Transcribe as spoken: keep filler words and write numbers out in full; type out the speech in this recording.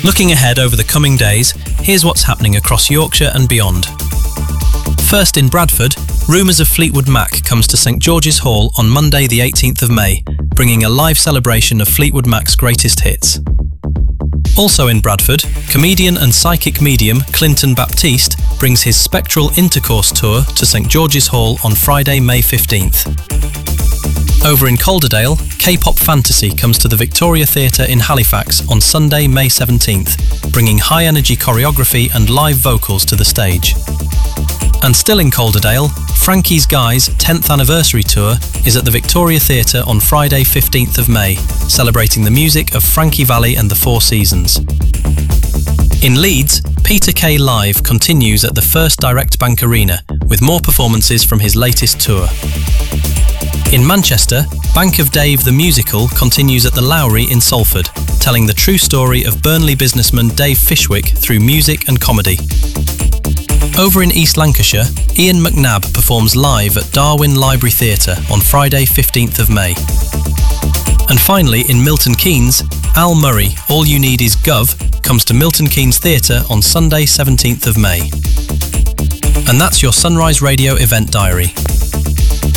Looking ahead over the coming days, here's what's happening across Yorkshire and beyond. First in Bradford, rumours of Fleetwood Mac comes to St George's Hall on Monday the eighteenth of May, bringing a live celebration of Fleetwood Mac's greatest hits. Also in Bradford, comedian and psychic medium Clinton Baptiste brings his Spectral Intercourse Tour to St George's Hall on Friday, May fifteenth. Over in Calderdale, K-pop Fantasy comes to the Victoria Theatre in Halifax on Sunday, May seventeenth, bringing high-energy choreography and live vocals to the stage. And still in Calderdale, Frankie's Guys' tenth anniversary tour is at the Victoria Theatre on Friday fifteenth of May, celebrating the music of Frankie Valli and the Four Seasons. In Leeds, Peter Kay Live continues at the First Direct Bank Arena with more performances from his latest tour. In Manchester, Bank of Dave the Musical continues at the Lowry in Salford, telling the true story of Burnley businessman Dave Fishwick through music and comedy. Over in East Lancashire, Ian McNabb performs live at Darwin Library Theatre on Friday fifteenth of May. And finally, in Milton Keynes, Al Murray, All You Need Is Gov, comes to Milton Keynes Theatre on Sunday seventeenth of May. And that's your Sunrise Radio event diary.